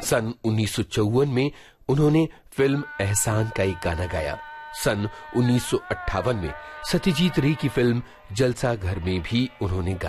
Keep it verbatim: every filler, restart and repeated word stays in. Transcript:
सन उन्नीस सौ चौवन में उन्होंने फिल्म एहसान का एक गाना गाया। सन उन्नीस सौ अट्ठावन में सत्यजीत रे की फिल्म जलसा घर में भी उन्होंने गाया।